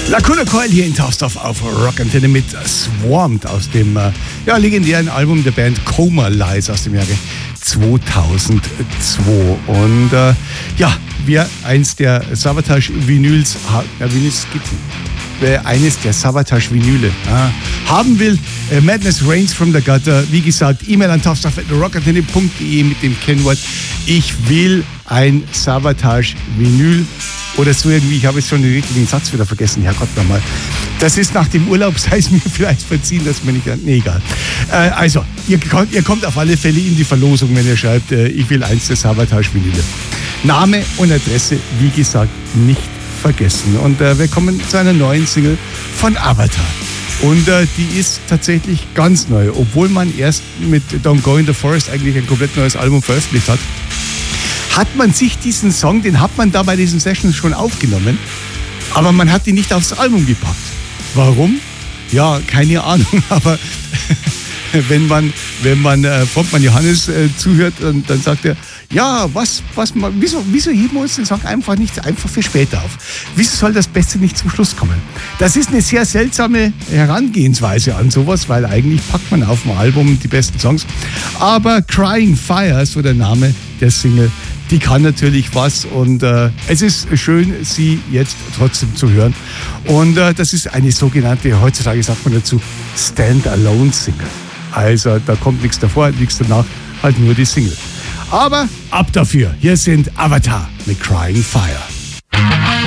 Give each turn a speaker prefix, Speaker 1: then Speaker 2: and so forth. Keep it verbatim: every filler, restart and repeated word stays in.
Speaker 1: Lacuna Coil hier in Tausdorf auf Rockantenne mit Swarmed aus dem äh, ja, legendären Album der Band Coma Lies aus dem Jahre zweitausendzwei. Und äh, ja, wer eins der Savatage-Vinyls, ja, Vinyls gibt wer eines der Savatage-Vinyle äh, haben will, äh, Madness Reigns from the Gutter, wie gesagt, E-Mail an tausdorf at rockantenne punkt de mit dem Kennwort ich will ein Savatage-Vinyl. Oder so irgendwie, ich habe jetzt schon den richtigen Satz wieder vergessen. Herrgott nochmal. Das ist nach dem Urlaub, sei es mir vielleicht verziehen, dass mir nicht... Nee, egal. Äh, also, ihr kommt, ihr kommt auf alle Fälle in die Verlosung, wenn ihr schreibt, äh, ich will eins der Savatage-Vinyle. Name und Adresse, wie gesagt, nicht vergessen. Und äh, wir kommen zu einer neuen Single von Avatar. Und äh, die ist tatsächlich ganz neu. Obwohl man erst mit Don't Go in the Forest eigentlich ein komplett neues Album veröffentlicht hat, hat man sich diesen Song, den hat man da bei diesen Sessions schon aufgenommen, aber man hat ihn nicht aufs Album gepackt. Warum? Ja, keine Ahnung, aber wenn man, wenn man äh, Frontmann Johannes äh, zuhört, dann, dann sagt er, ja, was, was, wieso, wieso heben wir uns den Song einfach nicht einfach für später auf? Wieso soll das Beste nicht zum Schluss kommen? Das ist eine sehr seltsame Herangehensweise an sowas, weil eigentlich packt man auf dem Album die besten Songs. Aber Crying Fire, so der Name der Single, die kann natürlich was und äh, es ist schön, sie jetzt trotzdem zu hören. Und äh, das ist eine sogenannte, heutzutage sagt man dazu, Stand-Alone-Single. Also da kommt nichts davor, nichts danach, halt nur die Single. Aber ab dafür, hier sind Avatar mit Crying Fire.